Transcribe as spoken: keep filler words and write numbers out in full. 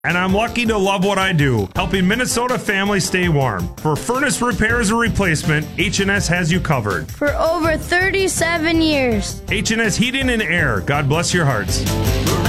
And I'm lucky to love what I do, helping Minnesota families stay warm. For furnace repairs or replacement, H and S has you covered. For over thirty-seven years. H and S Heating and Air. God bless your hearts.